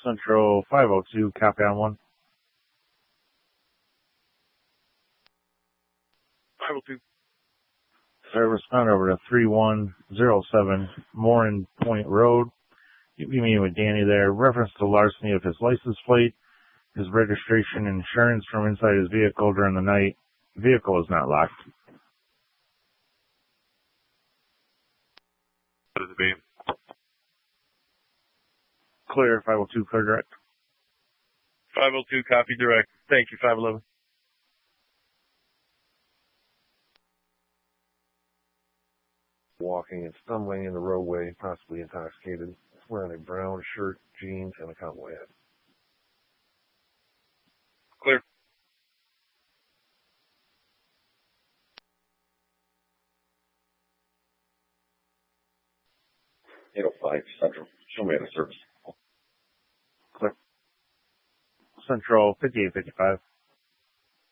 Central 502, copy on 1. 502. Sir, respond over to 3107 Morin Point Road. You'll be meeting with Danny there. Reference to larceny of his license plate, his registration and insurance from inside his vehicle during the night. Vehicle is not locked. What is it, babe? Clear, 502, clear direct. 502, copy direct. Thank you, 511. Walking and stumbling in the roadway, possibly intoxicated, wearing a brown shirt, jeans, and a cowboy hat. Clear. Central. Show me the service. Clear. Central 5855.